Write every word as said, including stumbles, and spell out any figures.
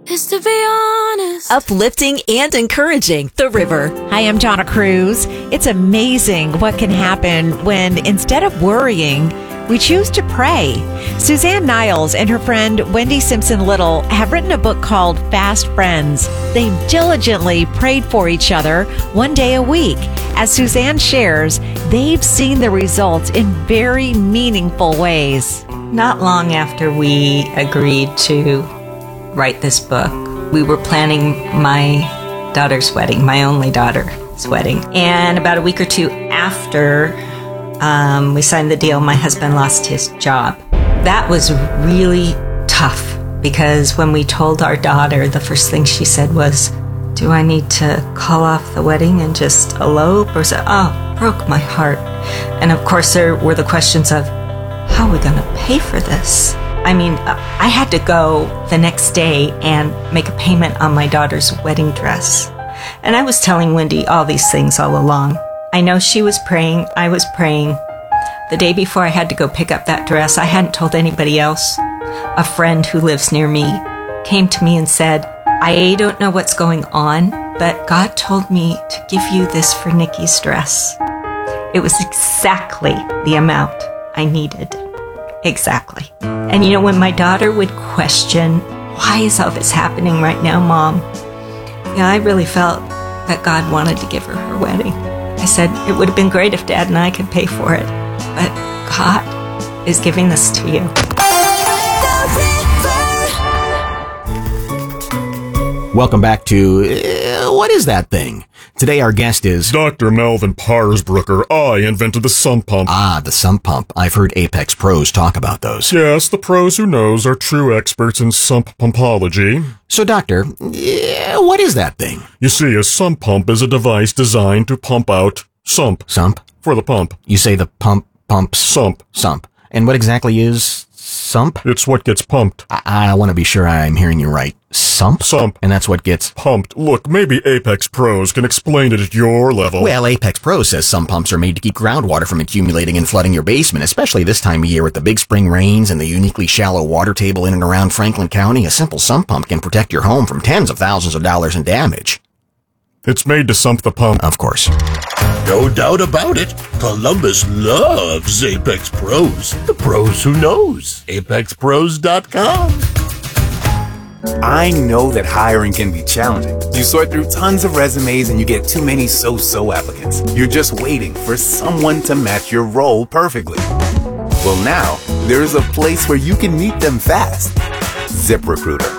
is to be honest. Uplifting and encouraging. The River. Hi, I'm Donna Cruz. It's amazing what can happen when, instead of worrying, we choose to pray. Suzanne Niles and her friend Wendy Simpson Little have written a book called Fast Friends. They diligently prayed for each other one day a week. As Suzanne shares, they've seen the results in very meaningful ways. Not long after we agreed to write this book, we were planning my daughter's wedding, my only daughter's wedding. And about a week or two after um, we signed the deal, my husband lost his job. That was really tough because when we told our daughter, the first thing she said was, do I need to call off the wedding and just elope? Or say, oh, broke my heart. And of course, there were the questions of, how are we going to pay for this? I mean, I had to go the next day and make a payment on my daughter's wedding dress. And I was telling Wendy all these things all along. I know she was praying, I was praying. The day before I had to go pick up that dress, I hadn't told anybody else. A friend who lives near me came to me and said, I don't know what's going on, but God told me to give you this for Nikki's dress. It was exactly the amount I needed. Exactly. And you know, when my daughter would question, why is all this happening right now, Mom? Yeah, I really felt that God wanted to give her her wedding. I said, it would have been great if Dad and I could pay for it, but God is giving this to you. Welcome back to uh, What is That Thing? Today our guest is Doctor Melvin Parsbrucker. I invented the sump pump. Ah, the sump pump. I've heard Apex pros talk about those. Yes, the pros who knows are true experts in sump pumpology. So, Doctor, uh, what is that thing? You see, a sump pump is a device designed to pump out sump. Sump? For the pump. You say the pump pumps? Sump. Sump. And what exactly is sump? It's what gets pumped. I, I want to be sure I'm hearing you right. Sump? Sump. And that's what gets pumped. Look, maybe Apex Pros can explain it at your level. Well, Apex Pros says sump pumps are made to keep groundwater from accumulating and flooding your basement, especially this time of year with the big spring rains and the uniquely shallow water table in and around Franklin County. A simple sump pump can protect your home from tens of thousands of dollars in damage. It's made to sump the pump. Of course. No doubt about it. Columbus loves Apex Pros. The pros who knows. Apex Pros dot com. I know that hiring can be challenging. You sort through tons of resumes and you get too many so-so applicants. You're just waiting for someone to match your role perfectly. Well, now, there's a place where you can meet them fast. ZipRecruiter.